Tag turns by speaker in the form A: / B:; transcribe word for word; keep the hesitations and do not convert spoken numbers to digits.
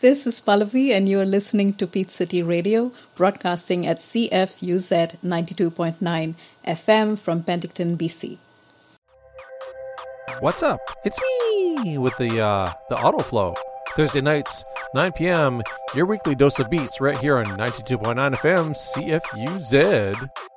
A: This is Pallavi, and you're listening to Peach City Radio, broadcasting at C F U Z ninety-two point nine F M from Penticton, B C.
B: What's up? It's me with the uh, the Autoflow. Thursday nights, nine p.m., your weekly dose of beats right here on ninety-two point nine F M, C F U Z.